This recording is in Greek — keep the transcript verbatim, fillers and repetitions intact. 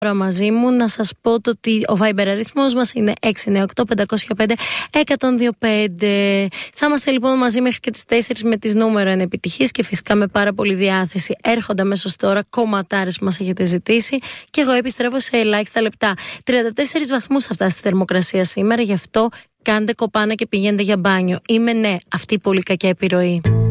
μαζί μου. Να σας πω το ότι ο Viber αριθμός μας είναι έξι εννιά οκτώ πέντε μηδέν πέντε ένα μηδέν δύο πέντε. Θα είμαστε λοιπόν μαζί μέχρι και τις τέσσερις με τις νούμερο ένα επιτυχίες και φυσικά με πάρα πολύ διάθεση. Έρχονται αμέσως τώρα κομματάρες που μας έχετε ζητήσει και εγώ επιστρέφω σε ελάχιστα λεπτά. τριάντα τέσσερις βαθμούς θα φτάσει η θερμοκρασία σήμερα, γι' αυτό κάντε κοπάνα και πηγαίνετε για μπάνιο. Είμαι ναι, αυτή η πολύ κακιά επιρροή.